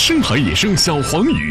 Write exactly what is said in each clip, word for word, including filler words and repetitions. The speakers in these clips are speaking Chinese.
深海野生小黄鱼，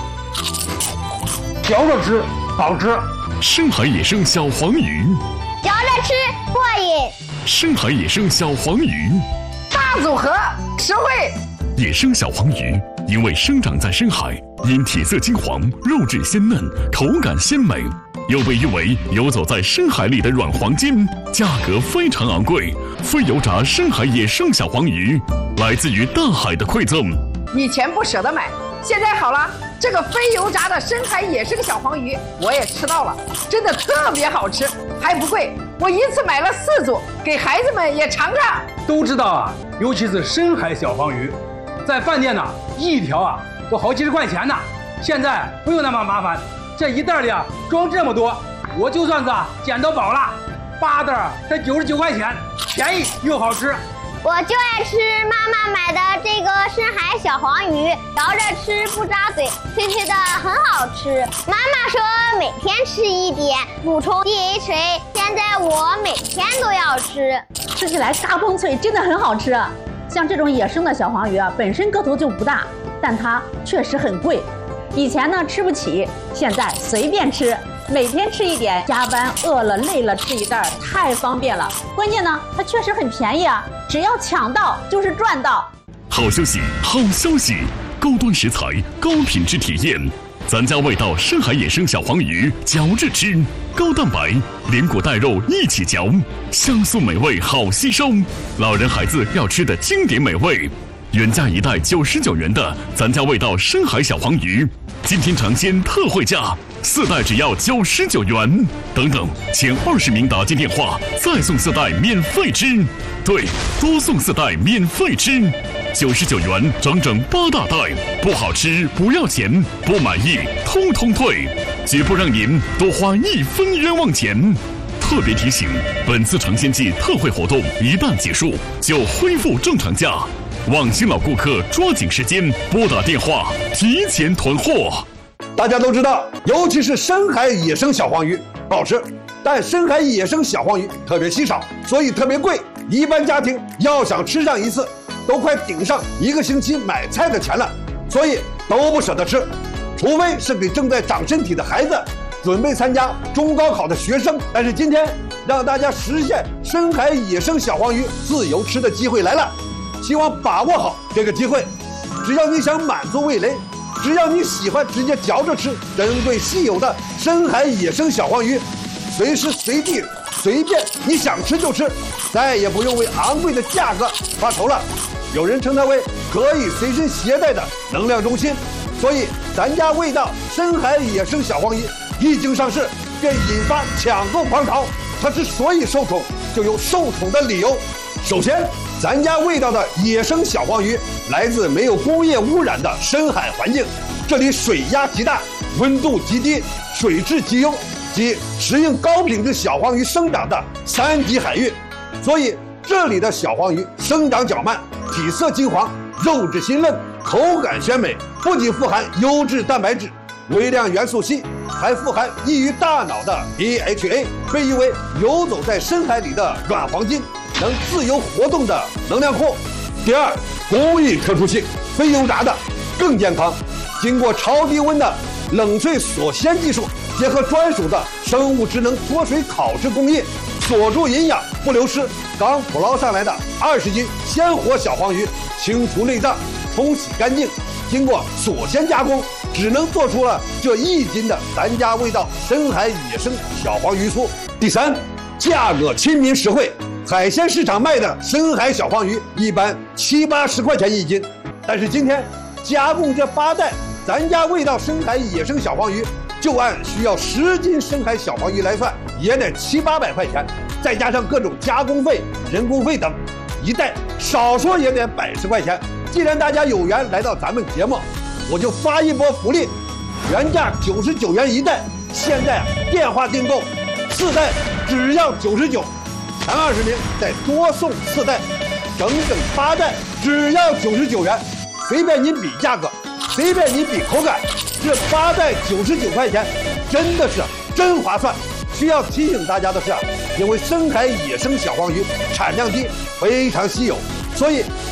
嚼着吃好吃。 深海野生小黄鱼， 嚼着吃过瘾。 深海野生小黄鱼， 大组合实惠。 野生小黄鱼因为生长在深海，因体色金黄、肉质鲜嫩、口感鲜美，又被誉为游走在深海里的软黄金，价格非常昂贵。非油炸深海野生小黄鱼，来自于大海的馈赠。 以前不舍得买，现在好了，这个非油炸的深海野生小黄鱼我也吃到了，真的特别好吃，还不贵。我一次买了四组，给孩子们也尝尝。 都知道啊，尤其是深海小黄鱼，在饭店呢，一条啊都好几十块钱呢。现在不用那么麻烦，这一袋里啊装这么多，我就算是啊捡到宝了。八袋才九十九块钱，便宜又好吃。 我就爱吃妈妈买的这个深海小黄鱼，嚼着吃不扎嘴，脆脆的很好吃。妈妈说每天吃一点，补充 D H A， 现在我每天都要吃， 吃起来嘎嘣脆，真的很好吃。像这种野生的小黄鱼啊，本身个头就不大，但它确实很贵。以前呢吃不起，现在随便吃，每天吃一点，加班饿了累了吃一袋，太方便了。关键呢，它确实很便宜啊，只要抢到就是赚到。 好消息，好消息！高端食材，高品质体验，咱家味道深海野生小黄鱼，嚼着吃，高蛋白，连骨带肉一起嚼，香酥美味好吸收，老人孩子要吃的经典美味。原价一袋九十九元的咱家味道深海小黄鱼，今天尝鲜特惠价，四袋只要九十九元。等等，前二十名打进电话，再送四袋免费吃。对，多送四袋免费吃，九十九元整整八大袋，不好吃不要钱，不满意通通退，绝不让您多花一分冤枉钱。特别提醒，本次尝鲜季特惠活动一旦结束，就恢复正常价。望新老顾客抓紧时间拨打电话，提前囤货。 大家都知道，尤其是深海野生小黄鱼不好吃，但深海野生小黄鱼特别稀少，所以特别贵。一般家庭要想吃上一次，都快顶上一个星期买菜的钱了，所以都不舍得吃，除非是给正在长身体的孩子，准备参加中高考的学生。但是今天让大家实现深海野生小黄鱼自由吃的机会来了，希望把握好这个机会。只要你想满足味蕾，只要你喜欢直接嚼着吃珍贵稀有的深海野生小黄鱼，随时随地随便你想吃就吃，再也不用为昂贵的价格发愁了。有人称它为可以随身携带的能量中心。所以咱家味道深海野生小黄鱼一经上市，便引发抢购狂潮。它之所以受宠，就有受宠的理由。首先，咱家味道的野生小黄鱼来自没有工业污染的深海环境，这里水压极大，温度极低，水质极优，即适应高品质小黄鱼生长的三级海域。所以这里的小黄鱼生长较慢，体色金黄，肉质鲜嫩，口感鲜美，不仅富含优质蛋白质、微量元素硒，还富含益于大脑的 D H A， 被誉为游走在深海里的软黄金，能自由活动的能量库。第二，工艺特殊性，非油炸的更健康，经过超低温的冷萃锁鲜技术，结合专属的生物智能脱水烤制工艺，锁住营养不流失。刚捕捞上来的二十斤鲜活小黄鱼，清除内脏，冲洗干净，经过锁鲜加工，只能做出了这一斤的咱家味道深海野生小黄鱼酥。第三，价格亲民实惠。海鲜市场卖的深海小黄鱼一般七八十块钱一斤，但是今天加工这八袋咱家味道深海野生小黄鱼，就按需要十斤深海小黄鱼来算，也得七八百块钱，再加上各种加工费、人工费等，一袋少说也得百十块钱。既然大家有缘来到咱们节目，我就发一波福利，原价九十九元一袋，现在电话订购四袋只要九十九，前二十名再多送四袋，整整八袋只要九十九元，随便您比价格，随便您比口感，这八袋九十九块钱真的是真划算。需要提醒大家的是，因为深海野生小黄鱼产量低，非常稀有，所以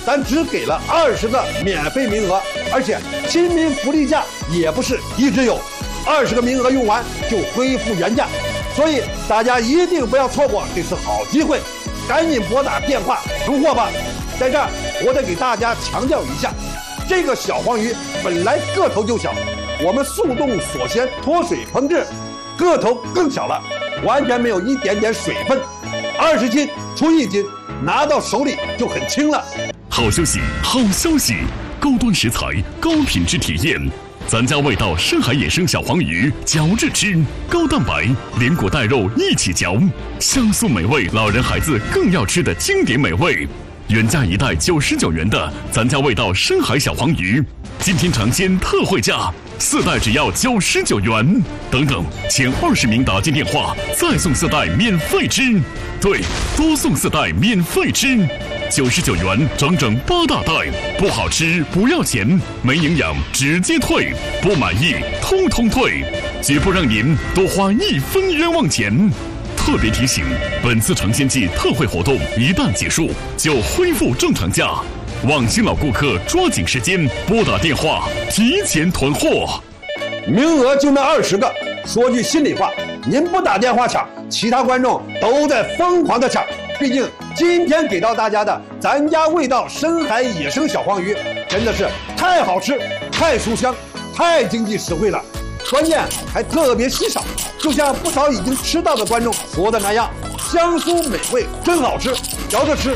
咱只给了二十个免费名额，而且亲民福利价也不是一直有，二十个名额用完就恢复原价，所以大家一定不要错过这次好机会，赶紧拨打电话囤货吧。在这儿，我得给大家强调一下，这个小黄鱼本来个头就小，我们速冻锁鲜脱水烹制，个头更小了，完全没有一点点水分，二十斤出一斤，拿到手里就很轻了。 好消息，好消息！高端食材，高品质体验。咱家味道深海野生小黄鱼，嚼着吃，高蛋白，连骨带肉一起嚼，香酥美味，老人孩子更要吃的经典美味。原价一袋九十九元的咱家味道深海小黄鱼，今天尝鲜特惠价，四袋只要九十九元。等等，前二十名打进电话，再送四袋免费吃。对，多送四袋免费吃。九十九元，整整八大袋，不好吃不要钱，没营养直接退，不满意通通退，绝不让您多花一分冤枉钱。特别提醒，本次尝鲜季特惠活动一旦结束，就恢复正常价。望新老顾客抓紧时间拨打电话，提前囤货。 名额就那二十个，说句心里话，您不打电话抢，其他观众都在疯狂的抢。毕竟今天给到大家的咱家味道深海野生小黄鱼，真的是太好吃、太书香、太经济实惠了，关键还特别稀少。就像不少已经吃到的观众说的那样，香酥美味，真好吃，嚼着吃